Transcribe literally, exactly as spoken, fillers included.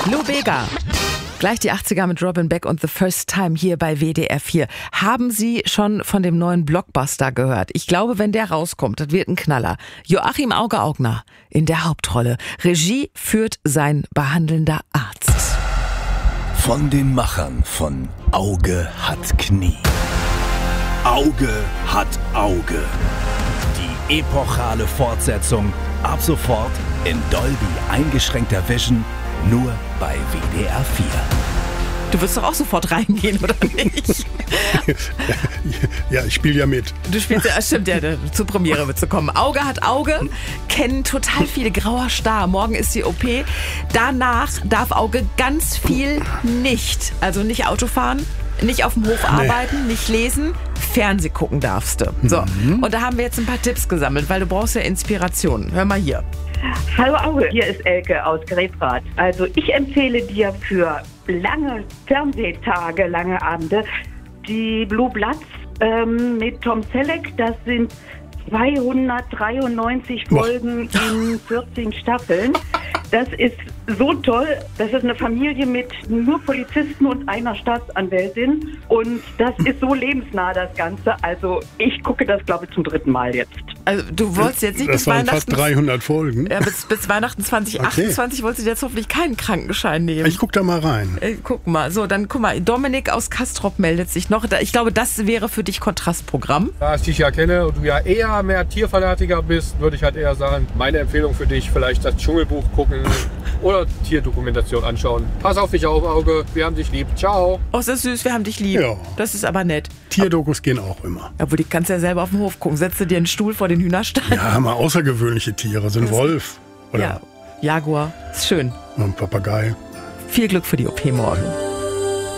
Lou Bega. Gleich die achtziger mit Robin Beck und The First Time hier bei W D R vier. Haben Sie schon von dem neuen Blockbuster gehört? Ich glaube, wenn der rauskommt, das wird ein Knaller. Joachim Auge-Augner in der Hauptrolle. Regie führt sein behandelnder Arzt. Von den Machern von Auge hat Knie. Auge hat Auge. Die epochale Fortsetzung ab sofort in Dolby eingeschränkter Vision, nur bei W D R vier. Du wirst doch auch sofort reingehen, oder nicht? Ja, ich spiele ja mit. Du spielst ja, stimmt ja, zur Premiere wird zu kommen. Auge hat Auge, kennen total viele, grauer Star. Morgen ist die O P. Danach darf Auge ganz viel nicht. Also nicht Auto fahren, nicht auf dem Hof arbeiten, nee. nicht lesen, Fernseh gucken darfst du. So, mhm. Und da haben wir jetzt ein paar Tipps gesammelt, weil du brauchst ja Inspiration. Hör mal hier. Hallo Auge, hier ist Elke aus Grefrath. Also ich empfehle dir für lange Fernsehtage, lange Abende die Blue Bloods ähm, mit Tom Selleck. Das sind zweihundertdreiundneunzig Folgen in vierzehn Staffeln. Das ist so toll. Das ist eine Familie mit nur Polizisten und einer Staatsanwältin. Und das ist so lebensnah, das Ganze. Also ich gucke das, glaube ich, zum dritten Mal jetzt. Also du wolltest jetzt nicht das bis waren Weihnachten... fast dreihundert Folgen. Ja, bis, bis Weihnachten zwanzig achtundzwanzig okay. wolltest du jetzt hoffentlich keinen Krankenschein nehmen. Ich guck da mal rein. Äh, guck mal. So, dann guck mal. Dominik aus Castrop meldet sich noch. Ich glaube, das wäre für dich Kontrastprogramm. Da ich dich ja kenne und du ja eher mehr Tierfanatiker bist, würde ich halt eher sagen, meine Empfehlung für dich, vielleicht das Dschungelbuch gucken oder Tierdokumentation anschauen. Pass auf dich auf, Auge. Wir haben dich lieb. Ciao. Oh, das ist süß. Wir haben dich lieb. Ja. Das ist aber nett. Tierdokus gehen auch immer. Obwohl, die kannst du ja selber auf dem Hof gucken. Setzt du dir einen Stuhl vor den Hühnerstall. Ja, mal außergewöhnliche Tiere. So ein Wolf. Oder ja, Jaguar. Ist schön. Ein Papagei. Viel Glück für die O P morgen.